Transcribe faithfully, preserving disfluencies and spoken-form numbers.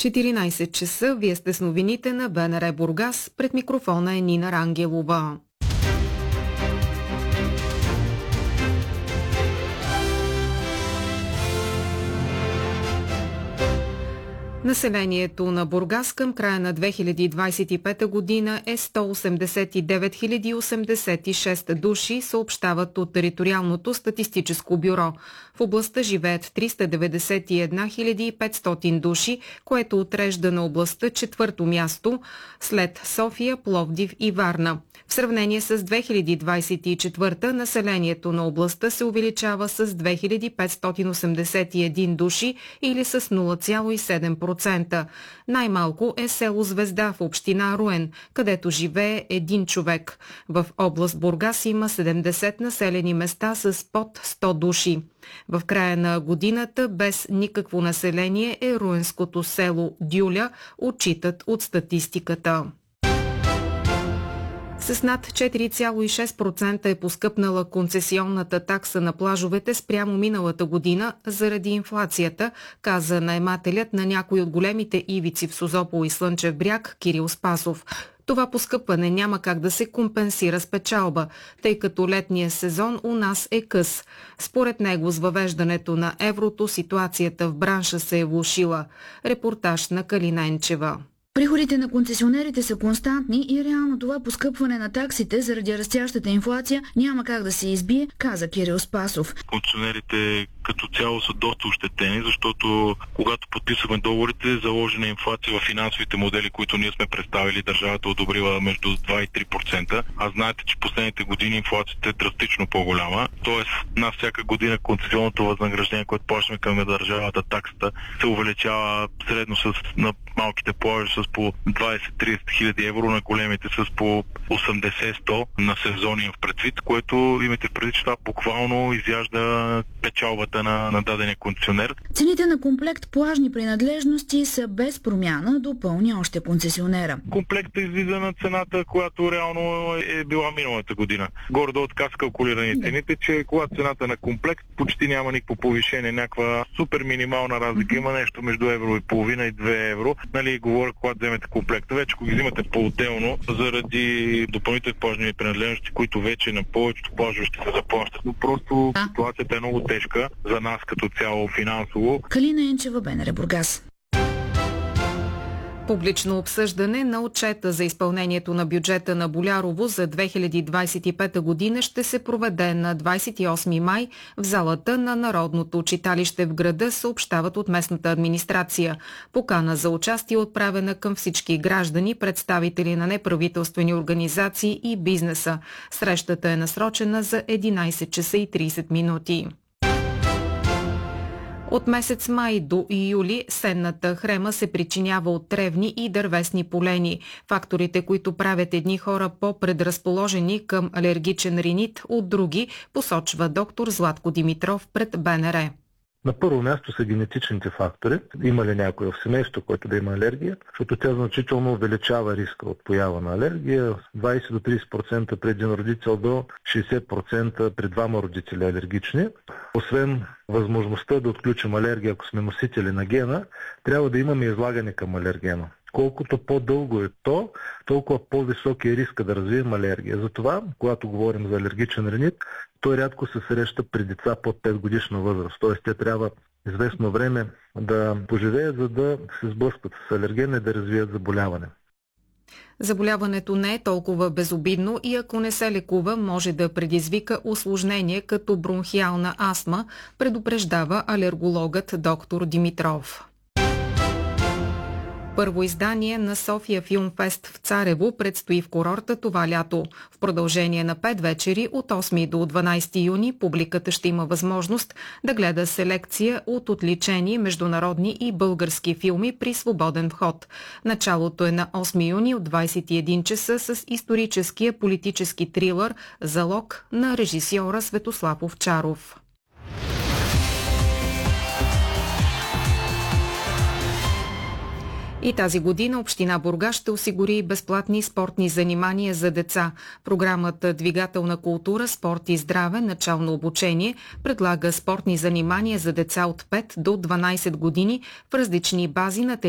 четиринайсет часа, вие сте с новините на БНР Бургас, пред микрофона е Нина Рангелова. Населението на Бургас към края на две хиляди двайсет и пета година е сто осемдесет и девет хиляди осемдесет и шест души, съобщават от Териториалното статистическо бюро. В областта живеят триста деветдесет и една хиляди и петстотин души, което отрежда на областта четвърто място след София, Пловдив и Варна. В сравнение с две хиляди двайсет и четвърта населението на областта се увеличава с две хиляди петстотин осемдесет и един души или с нула цяло и седем процента. Най-малко е село Звезда в община Руен, където живее един човек. В област Бургас има седемдесет населени места с под сто души. В края на годината без никакво население е руенското село Дюля, отчитат от статистиката. С над четири цяло и шест процента е поскъпнала концесионната такса на плажовете спрямо миналата година заради инфлацията, каза наемателят на някои от големите ивици в Созопол и Слънчев бряг Кирил Спасов. Това поскъпване няма как да се компенсира с печалба, тъй като летния сезон у нас е къс. Според него с въвеждането на еврото ситуацията в бранша се е влошила. Репортаж на Калина Енчева. Приходите на концесионерите са константни и реално това поскъпване на таксите заради растящата инфлация няма как да се избие, каза Кирил Спасов. Концесионерите като цяло са доста ощетени, защото когато подписваме договорите, заложена инфлация в финансовите модели, които ние сме представили, държавата одобрила между два и три процента, а знаете, че последните години инфлацията е драстично по-голяма. Тоест, на всяка година концесионното възнаграждение, което плащаме към държавата, таксата, се увеличава средно с на малките плажи с по двайсет-трийсет хиляди евро, на големите с по осемдесет-сто на сезони в предвид, което имате предвид, че това буквално изяжда печалбата на, на дадения концесионер. Цените на комплект плажни принадлежности са без промяна, допълни още концесионера. Комплектът излиза на цената, която реално е била миналата година. Горе-долу така са калкулирани цените, че когато цената на комплект почти няма никакво повишение, някаква супер минимална разлика, има нещо между евро и половина и две евро. Нали, говоря, когато вземете комплекта, вече ако ги взимате по-отделно, заради допълнителни плажни принадлежности, които вече на повечето плажове ще се заплащат, но просто а? ситуацията е много тежка за нас като цяло финансово. Калина Енчева, БНР Бургас. Публично обсъждане на отчета за изпълнението на бюджета на Болярово за две хиляди двайсет и пета година ще се проведе на двайсет и осми май в залата на Народното читалище в града, съобщават от местната администрация. Покана за участие отправена към всички граждани, представители на неправителствени организации и бизнеса. Срещата е насрочена за единайсет часа и трийсет минути. От месец май до юли сенната хрема се причинява от тревни и дървесни полени. Факторите, които правят едни хора по-предразположени към алергичен ринит от други, посочва доктор Златко Димитров пред БНР. На първо място са генетичните фактори. Има ли някой в семейството, който да има алергия? Защото тя значително увеличава риска от поява на алергия. двайсет до трийсет процента при един родител до шейсет процента при двама родители алергични. Освен възможността да отключим алергия, ако сме носители на гена, трябва да имаме излагане към алергена. Колкото по-дълго е то, толкова по-висок е риска да развием алергия. Затова, когато говорим за алергичен ринит, той рядко се среща при деца под пет годишна възраст. Т.е. те трябва известно време да поживеят, за да се сблъскат с алерген и да развият заболяване. Заболяването не е толкова безобидно и ако не се лекува, може да предизвика усложнение като бронхиална астма, предупреждава алергологът доктор Димитров. Първо издание на София Филм Фест в Царево предстои в курорта това лято. В продължение на пет вечери от осми до дванайсети юни публиката ще има възможност да гледа селекция от отличени международни и български филми при свободен вход. Началото е на осми юни от двайсет и един часа с историческия политически трилър «Залог» на режисьора Светослав Овчаров. И тази година община Бургас ще осигури безплатни спортни занимания за деца. Програмата «Двигателна култура, спорт и здраве, начално обучение» предлага спортни занимания за деца от пет до дванайсет години в различни бази на територията